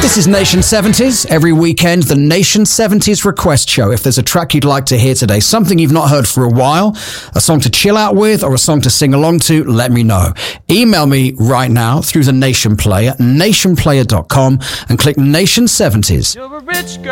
This is Nation 70s. Every weekend, the Nation 70s request show. If there's a track you'd like to hear today, something you've not heard for a while, a song to chill out with, or a song to sing along to, let me know. Email me right now through the Nation Player, nationplayer.com, and click Nation 70s. You're a rich girl.